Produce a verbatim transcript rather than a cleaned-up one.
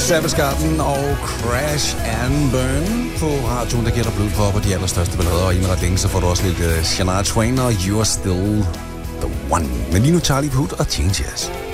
Savage Garden og Crash and Burn på radioen, der giver dig blod for på de allerstørste ballader. Og inden ret længe, så får du også lidt uh, Shania Twain og You're Still the One. Men lige nu Charlie Puth og Changes.